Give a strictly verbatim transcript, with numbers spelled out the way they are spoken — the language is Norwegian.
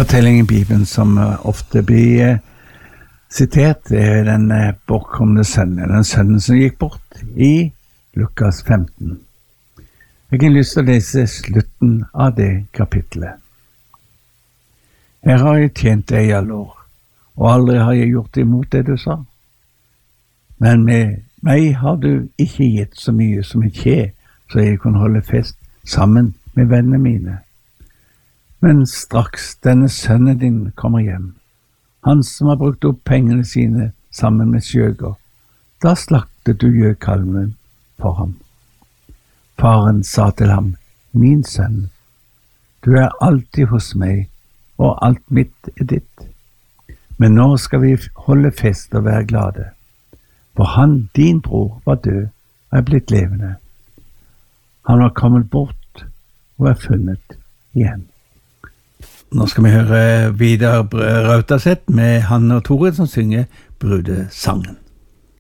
fortellingen i Bibelen som ofte blir sitert, er den bortkomne sønnen, den sønnen som gikk bort i Lukas femten. Jeg har lyst til å lese slutten av det kapitlet. Her har jeg tjent deg i alle år, og aldri har jeg gjort imot det du sa. Men med meg har du ikke gitt så mye som et kje, så jeg kunne holde fest sammen med vennene mine. Men straks denne sønnen din kommer hjem, han som har brukt opp pengene sine sammen med skjøger, da slaktet du gjøkalven for ham. Faren sa til ham, min sønn, du er alltid hos meg, og alt mitt er ditt. Men nå skal vi holde fest og være glade, for han, din bror, var død og er blitt levende. Han var kommet bort og er funnet igjen. Nå skal vi høre Vidar Rautaseth med Hanne og Tore som synger brudesangen.